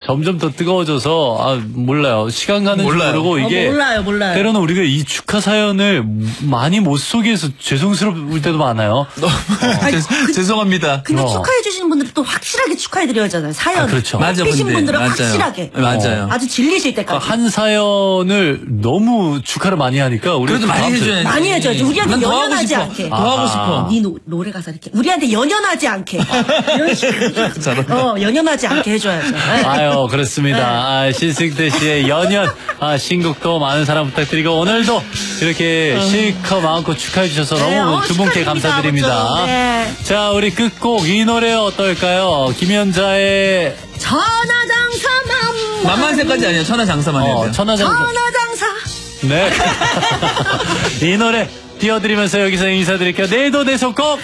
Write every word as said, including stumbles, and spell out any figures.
점점 더 뜨거워져서 아 몰라요. 시간 가는 줄 모르고 이게 어, 몰라요, 몰라요. 때로는 우리가 이 축하 사연을 많이 못 소개해서 죄송스러울 때도 많아요. 너무 아니, 그, 죄송합니다. 근데 어. 축하해 주시는 분들은 또 확실하게 축하해드려야 하잖아요. 사연. 아, 그렇죠. 맞아, 신 근데. 분들은 맞아요. 확실하게. 맞아요. 아주 질리실 때까지. 그러니까 한 사연을 너무 축하를 많이 하니까 우리 그래도 많이 해줘야지. 많이 해줘야지. 우리한테 난 더 하고 연연하지 싶어. 않게. 더 하고 아하. 싶어. 네 노, 노래 가사 이렇게 우리한테 연연하지 않게 이런 식으로 어 연연하지 않게 해줘야죠. 네. 아유 그렇습니다. 아, 신승태 씨의 연연 아, 신곡도 많은 사랑 부탁드리고 오늘도 이렇게 실컷 마음껏 축하해 주셔서 네, 너무 어, 두 분께 축하드립니다, 감사드립니다. 아무튼. 네. 자 우리 끝곡 이 노래 어떨까요? 김연자의 천하장사 맘 만만세까지 아니에요. 천하장사만 해야 어, 돼요. 천하장 천하장사 네. 이 노래 띄워드리면서 여기서 인사드릴게요. 내일도 내 손 꼭